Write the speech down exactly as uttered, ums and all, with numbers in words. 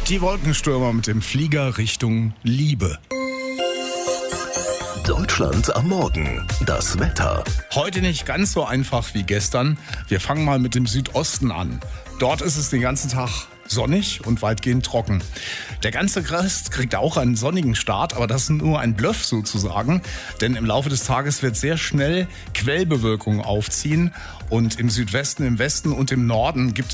Die Wolkenstürmer mit dem Flieger Richtung Liebe. Deutschland am Morgen. Das Wetter. Heute nicht ganz so einfach wie gestern. Wir fangen mal mit dem Südosten an. Dort ist es den ganzen Tag sonnig und weitgehend trocken. Der ganze Rest kriegt auch einen sonnigen Start, aber das ist nur ein Bluff sozusagen, denn im Laufe des Tages wird sehr schnell Quellbewölkung aufziehen und im Südwesten, im Westen und im Norden gibt es